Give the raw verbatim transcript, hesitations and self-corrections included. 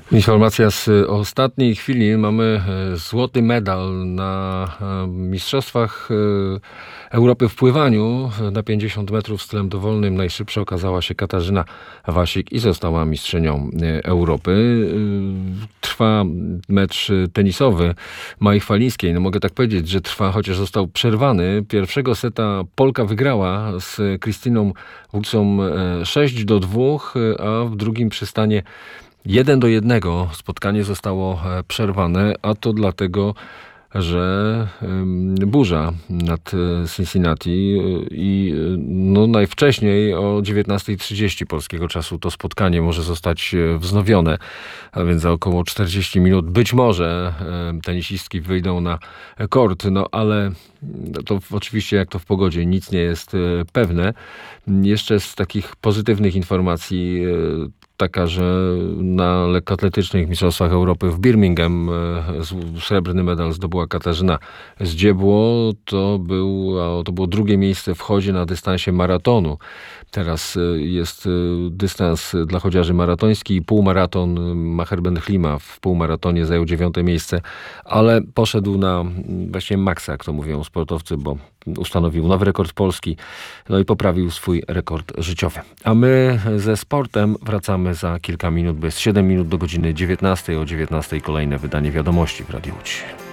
Informacja z ostatniej chwili. Mamy złoty medal na Mistrzostwach Europy w pływaniu na pięćdziesiąt metrów stylem dowolnym. Najszybsza okazała się Katarzyna Wasik i została mistrzynią Europy. Trwa mecz tenisowy Mai Chwalińskiej. No mogę tak powiedzieć, że trwa, chociaż został przerwany. Pierwszego seta Polka wygrała z Krystyną Woodsą sześć do dwóch, a w drugim przystanie jeden do jednego spotkanie zostało przerwane, a to dlatego, że burza nad Cincinnati i no najwcześniej o dziewiętnastej trzydzieści polskiego czasu to spotkanie może zostać wznowione, a więc za około czterdzieści minut być może tenisistki wyjdą na kort, no ale to oczywiście jak to w pogodzie nic nie jest pewne. Jeszcze z takich pozytywnych informacji taka, że na lekkoatletycznych Mistrzostwach Europy w Birmingham srebrny medal zdobyła Katarzyna Zdziebło. To, był, to było drugie miejsce w chodzie na dystansie maratonu. Teraz jest dystans dla chodziarzy maratoński i półmaraton. Maher Ben-Chlima w półmaratonie zajął dziewiąte miejsce, ale poszedł na właśnie maksa, jak to mówią sportowcy, bo ustanowił nowy rekord Polski, no i poprawił swój rekord życiowy. A my ze sportem wracamy za kilka minut, bo jest siedem minut do godziny dziewiętnastej. O dziewiętnastej kolejne wydanie wiadomości w Radiu Łódź.